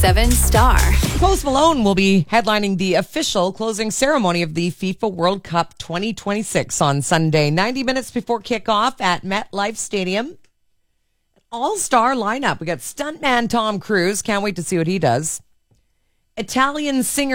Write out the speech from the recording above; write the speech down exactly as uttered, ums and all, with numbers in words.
seven Star. Post Malone will be headlining the official closing ceremony of the FIFA World Cup twenty twenty-six on Sunday, ninety minutes before kickoff at MetLife Stadium. All-star lineup. We got stuntman Tom Cruise. Can't wait to see what he does. Italian singer